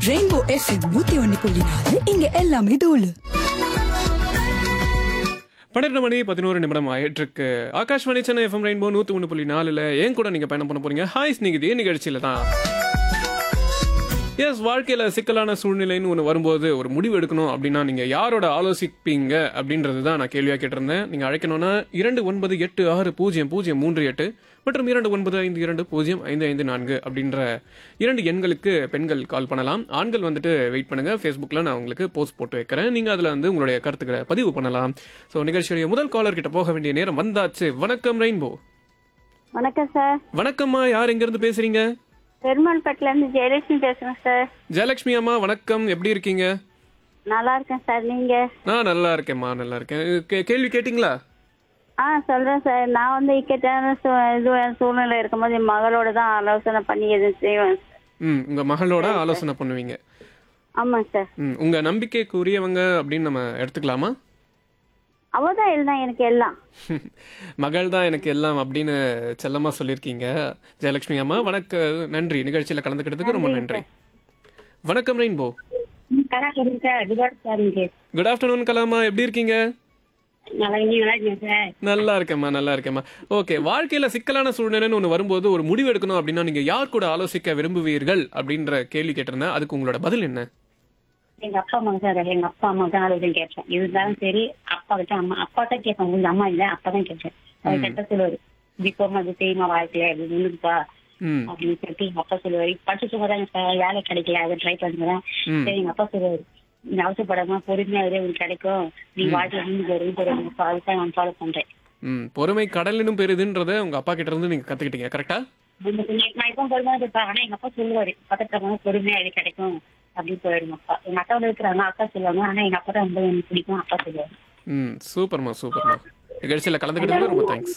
Rainbow FM 101.4 இங்க எல்லாமே தூளு. 12 மணி 11 நிமிடம் ஆயிட்டிருக்கு. ஆகாஷ்வாணி சென்னை எஃப்எம் ரெயின்போ 101.4ல ஏன் கூட நீங்க பயணம் பண்ண போறீங்க. ஹாய் ஸ்நேகிதி நிகழ்ச்சியில தான். எஸ், வாழ்க்கையில சிக்கலான சூழ்நிலைன்னு ஒன்று வரும்போது ஒரு முடிவு எடுக்கணும் அப்படின்னா நீங்க யாரோட ஆலோசிப்பீங்க அப்படின்றது தான் நான் கேள்வியா கேட்டிருந்தேன். நீங்க அழைக்கணும்னா 29860038 மற்றும் 29520555 அப்படின்ற 2 எண்களுக்கு பெண்கள் கால் பண்ணலாம். ஆண்கள் வந்துட்டு வெயிட் பண்ணுங்க. ஃபேஸ்புக்கில் நான் உங்களுக்கு போஸ்ட் போட்டு வைக்கிறேன். நீங்கள் அதில் வந்து உங்களுடைய கருத்துக்களை பதிவு பண்ணலாம். ஸோ நிகழ்ச்சியுடைய முதல் காலர் கிட்ட போக வேண்டிய நேரம் வந்தாச்சு. வணக்கம் ரெயின்போ. வணக்கம் சார். வணக்கம்மா, யார் எங்கேருந்து பேசுறீங்க? பெருமாள்பட்டில இருந்து ஜெயலட்சுமி பேசுறேன் சார். ஜெயலட்சுமி அம்மா வணக்கம், எப்படி இருக்கீங்க? நல்லா இருக்கேன் சார். நீங்க? நான் நல்லா இருக்கேன்மா, நல்லா இருக்கேன். கேள்வி கேட்டிங்களா? சொல்றேன் சார். நான் வந்து இக்கட்டான சூழ்நிலை இருக்கும்போது என் மகளோட தான் ஆலோசனை பண்ணி எதுவும் செய்வேன் சார். உங்க மகளோட ஆலோசனை பண்ணுவீங்க? ஆமாங்க சார். உங்க நம்பிக்கைக்குரியவங்க அப்படின்னு நம்ம எடுத்துக்கலாமா? அவதான் எல்லாம் எனக்கு எல்லாம். மகள் தான் எனக்கு எல்லாம் அப்படின்னு செல்லமா சொல்லியிருக்கீங்க ஜெயலட்சுமி அம்மா. நன்றி, நிகழ்ச்சியில கலந்துக்கிட்டதுக்கு ரொம்ப நன்றி. வணக்கம் ரெயின்போ. குட் ஆஃப்டர்நூன் கலாமா, எப்படி இருக்கீங்க? நல்லா இருக்கேம்மா, நல்லா இருக்கேம்மா. ஓகே, வாழ்க்கையில சிக்கலான சூழ்நிலைன்னு ஒன்று வரும்போது ஒரு முடிவு எடுக்கணும் அப்படின்னா நீங்க யார் கூட ஆலோசிக்க விரும்புவீர்கள் அப்படின்ற கேள்வி கேட்டிருந்தேன். அதுக்கு உங்களோட பதில் என்ன? எங்க அப்பா அம்மா சார். எங்க அப்பா அம்மா தான் ஆலோசனை கேட்பேன். இருந்தாலும் சரி, அப்பா கிட்ட அப்பா தான் கேட்பேன். கொஞ்சம் அம்மா இல்ல, அப்பா தான் கேட்பேன். அது கிட்ட சொல்லுவாரு, இப்படி போமா, அது செய்யுமா, வாழ்க்கையில அப்படி நின்றுப்பா அப்படின்னு சொல்லிட்டு எங்க அப்பா சொல்லுவாரு. படிச்சுட்டு போதாங்க சார், வேலை கிடைக்கல, அதை ட்ரை பண்ணுறேன். சரி, எங்க அப்பா சொல்லுவாரு, நீ அவசரப்படாம பொறுமையா உங்களுக்கு கிடைக்கும், நீ வாழ்க்கையில நின்று அதுதான் நான் ஃபாலோ பண்றேன். பொறுமை கடலினும் பெரிதுன்றத உங்க அப்பா கிட்ட இருந்து நீங்க கத்துக்கிட்டீங்க, கரெக்டா? நான் இப்போ பொறுமையா இருப்பேன். ஆனா எங்க அப்பா சொல்லுவாரு, பக்கத்துல பொறுமையா அது கிடைக்கும் அப்படின்னு போயிடுங்க அப்பா. எங்க அக்காவோட இருக்கிறாங்க, அக்கா சொல்லுவாங்க. ஆனா எங்க அப்பா தான் ரொம்ப எனக்கு பிடிக்கும், அப்பா சொல்லுவாரு. சூப்பர்மா, சூப்பர்மா. நிகழ்ச்சியில கலந்துக்கிட்டது ரொம்ப தேங்க்ஸ்.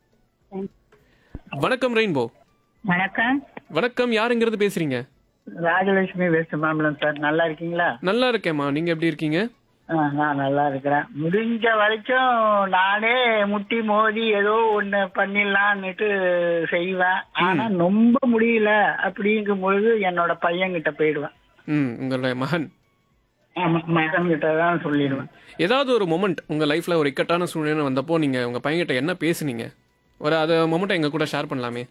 வணக்கம் ரெயின்போ. வணக்கம். வணக்கம், யாருங்கிறது பேசுறீங்க? Rajalakshmi west Mambalam sir. நல்லா இருக்கீங்களா? நல்லா இருக்கேம்மா, நீங்க எப்படி இருக்கீங்க? நான் நல்லா இருக்கிறேன். முடிஞ்ச வரைக்கும் நானே முட்டி மோதி ஏதோ ஒண்ணு பண்ணிடலான்னுட்டு செய்வேன். ஆனா ரொம்ப முடியல அப்படிங்கும் பொழுது என்னோட பையன்கிட்ட போயிடுவேன். உங்களுடைய மகன்? மகன் கிட்ட தான் சொல்லிடுவேன். ஏதாவது ஒரு மொமெண்ட் உங்க லைஃப்ல ஒரு இக்கட்டான சூழ்நிலை வந்தப்போ நீங்க உங்க பையன்கிட்ட என்ன பேசுனீங்க? ஒரு அது மொமெண்ட் எங்க கூட ஷேர் பண்ணலாமே.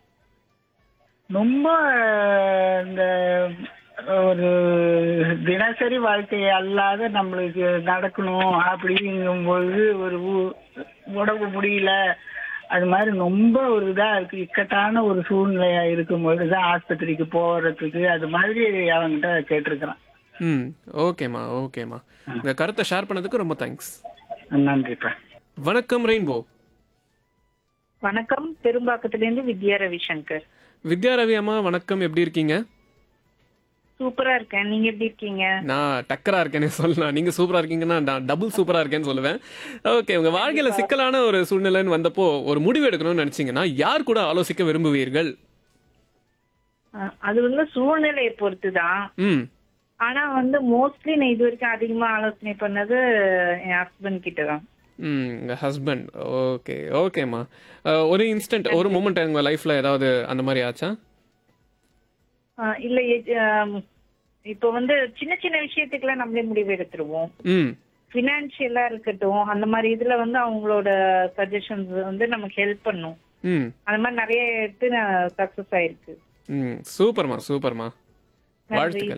ரொம்ப இந்த ஒரு தினசரி வாழ்க்கை அல்லாத நம்மளுக்கு நடக்கணும் அப்படிங்கும் பொழுது ஒரு உடம்பு முடியல, அது மாதிரி ரொம்ப ஒரு இதா இருக்கு, இக்கட்டான ஒரு சூழ்நிலையா இருக்கும் பொழுதுதான் ஆஸ்பத்திரிக்கு போறதுக்கு அது மாதிரி அவங்கிட்ட கேட்டிருக்கிறேன். ஓகேம்மா, ஓகேம்மா. இந்த கருத்தை ஷேர் பண்ணதுக்கு ரொம்ப தேங்க்ஸ். நன்றிப்பா. வணக்கம் ரெயின்போ. வணக்கம், பெரும்பாக்கத்திலிருந்து வித்யா ரவிசங்கர். வித்யா ரவி அம்மா வணக்கம், எப்படி இருக்கீங்க? சூப்பரா இருக்கேன், நீங்க எப்படி இருக்கீங்க? நான் டக்கரா இருக்கேன்னு சொல்லலாம். நீங்க சூப்பரா இருக்கீங்கன்னா நான் டபுள் சூப்பரா இருக்கேன்னு சொல்லுவேன். ஓகே, உங்க வாழ்க்கையில சிக்கலான ஒரு சூழ்நிலைன்னு வந்தப்போ ஒரு முடிவு எடுக்கணும்னு நினைச்சீங்கன்னா யார் கூட ஆலோசிக்க விரும்புவீர்கள்? அது வந்து சூழ்நிலையை பொறுத்துதான். ஆனா வந்து மோஸ்ட்லி நான் இது வரைக்கும் அதிகமா ஆலோசனை பண்ணது என் ஹஸ்பண்ட் கிட்ட தான். உங்க ஹஸ்பண்ட். ஓகே, ஓகேம்மா. ஒரு இன்ஸ்டன்ட், ஒரு மொமெண்ட் உங்க லைஃப்ல ஏதாவது அந்த மாதிரி ஆச்சா? இல்ல, இப்போ வந்து சின்ன சின்ன விஷயத்துக்குலாம் நம்மளே முடிவு எடுத்துருவோம். பினான்சியலா இருக்கட்டும், அந்த மாதிரி இதுல வந்து அவங்களோட சஜஷன்ஸ் வந்து நமக்கு ஹெல்ப் பண்ணும். அந்த மாதிரி நிறைய எடுத்து சக்சஸ் ஆயிருக்கு. சூப்பர்மா, சூப்பர்மா. வாழ்த்துக்கள்.